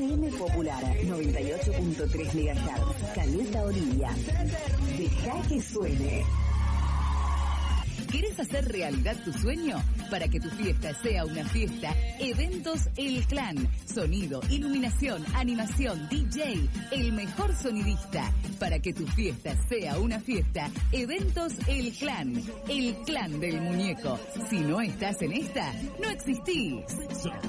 FM Popular 98.3 MHz. Caleta Olivia. Deja que suene. ¿Querés hacer realidad tu sueño? Para que tu fiesta sea una fiesta, Eventos El Clan. Sonido, iluminación, animación, DJ, el mejor sonidista. Para que tu fiesta sea una fiesta, Eventos El Clan. El clan del muñeco. Si no estás en esta, no existís.